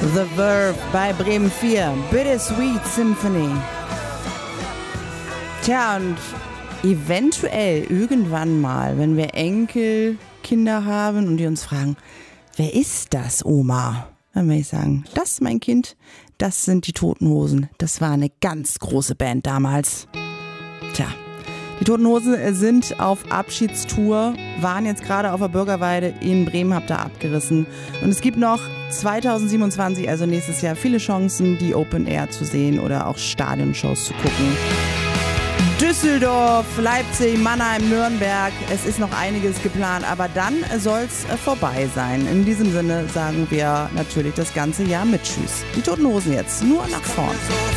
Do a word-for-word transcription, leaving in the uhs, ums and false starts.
The Verve bei Bremen vier, Bittersweet Symphony. Tja, und eventuell irgendwann mal, wenn wir Enkelkinder haben und die uns fragen, wer ist das, Oma? Dann werde ich sagen, das, mein Kind, das sind die Toten Hosen. Das war eine ganz große Band damals. Tja, die Toten Hosen sind auf Abschiedstour, waren jetzt gerade auf der Bürgerweide in Bremen, habt ihr abgerissen. Und es gibt noch zweitausendsiebenundzwanzig, also nächstes Jahr, viele Chancen, die Open Air zu sehen oder auch Stadionshows zu gucken. Düsseldorf, Leipzig, Mannheim, Nürnberg. Es ist noch einiges geplant, aber dann soll es vorbei sein. In diesem Sinne sagen wir natürlich das ganze Jahr mit Tschüss. Die Toten Hosen jetzt, nur nach vorn.